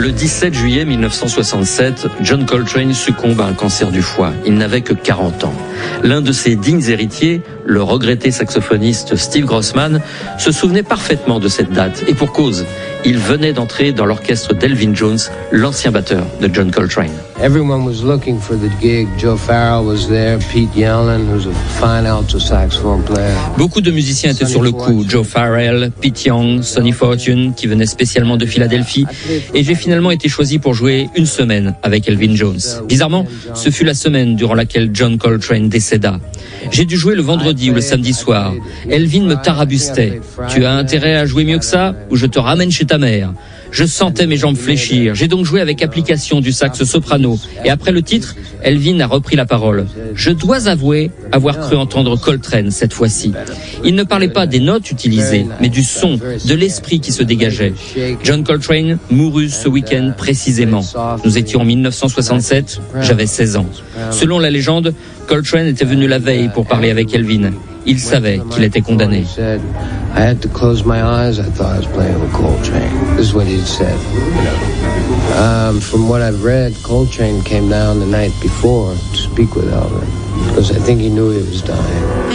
Le 17 juillet 1967, John Coltrane succombe à un cancer du foie. Il n'avait que 40 ans. L'un de ses dignes héritiers, le regretté saxophoniste Steve Grossman, se souvenait parfaitement de cette date. Et pour cause, il venait d'entrer dans l'orchestre d'Elvin Jones, l'ancien batteur de John Coltrane. Everyone was looking for the gig. Joe Farrell was there, Pete Yellen, who's a fine alto saxophone player. Beaucoup de musiciens étaient sur le coup. Joe Farrell, Pete Young, Sonny Fortune, qui venait spécialement de Philadelphie. Et j'ai finalement été choisi pour jouer une semaine avec Elvin Jones. Bizarrement, ce fut la semaine durant laquelle John Coltrane décéda. J'ai dû jouer le vendredi ou le samedi soir. Elvin me tarabustait. Tu as intérêt à jouer mieux que ça, ou je te ramène chez ta mère. Je sentais mes jambes fléchir. J'ai donc joué avec application du sax soprano. Et après le titre, Elvin a repris la parole. Je dois avouer avoir cru entendre Coltrane cette fois-ci. Il ne parlait pas des notes utilisées, mais du son, de l'esprit qui se dégageait. John Coltrane mourut ce week-end précisément. Nous étions en 1967, j'avais 16 ans. Selon la légende, Coltrane était venu la veille pour parler avec Elvin. Il savait qu'il était condamné. I had to close my eyes. I thought I was playing with Coltrane. This is what he said. From what I've read, Coltrane came down the night before to speak with Elvin because I think he knew he was dying.